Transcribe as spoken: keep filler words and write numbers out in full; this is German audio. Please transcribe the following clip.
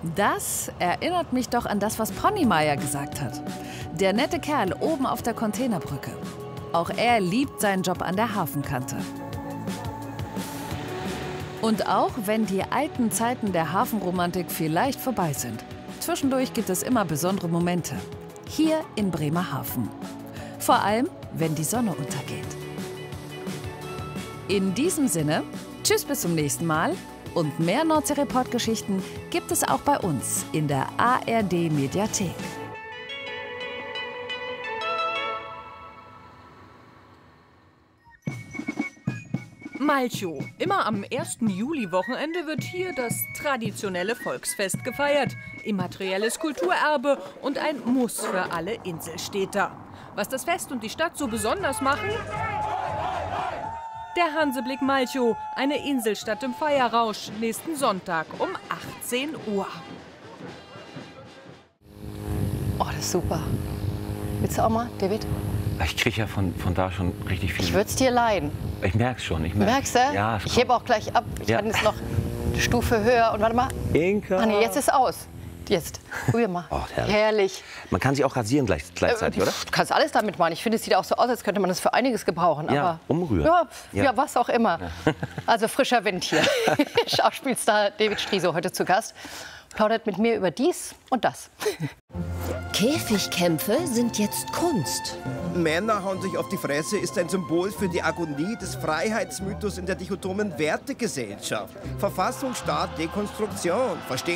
Das erinnert mich doch an das, was Ponymeyer gesagt hat. Der nette Kerl oben auf der Containerbrücke. Auch er liebt seinen Job an der Hafenkante. Und auch wenn die alten Zeiten der Hafenromantik vielleicht vorbei sind, zwischendurch gibt es immer besondere Momente. Hier in Bremerhaven. Vor allem, wenn die Sonne untergeht. In diesem Sinne, tschüss bis zum nächsten Mal. Und mehr Nordsee-Report-Geschichten gibt es auch bei uns in der A R D-Mediathek. Malchow. Immer am ersten Juli-Wochenende wird hier das traditionelle Volksfest gefeiert. Immaterielles Kulturerbe und ein Muss für alle Inselstädter. Was das Fest und die Stadt so besonders machen? Der Hanseblick Malchow, eine Inselstadt im Feierrausch, nächsten Sonntag um achtzehn Uhr. Oh, das ist super. Willst du auch mal, David? Ich kriege ja von, von da schon richtig viel. Ich würde es dir leihen. Ich merke es schon. Ich merk's. Merkst du? Ja, ich hebe auch gleich ab. Ich ja. kann jetzt noch eine Stufe höher. Und warte mal. Inka. Ah, nee, jetzt ist aus. Jetzt. Probier mal. Oh, herrlich. herrlich. Man kann sich auch rasieren gleich, gleichzeitig, äh, oder? Du kannst alles damit machen. Ich finde, es sieht auch so aus, als könnte man das für einiges gebrauchen. Ja, aber, umrühren. Ja, Ja. ja, was auch immer. Ja. Also frischer Wind hier. Schauspielstar David Striso heute zu Gast. Plaudert mit mir über dies und das. Käfigkämpfe sind jetzt Kunst. Männer hauen sich auf die Fresse ist ein Symbol für die Agonie des Freiheitsmythos in der dichotomen Wertegesellschaft. Verfassung, Staat, Dekonstruktion. Verstehen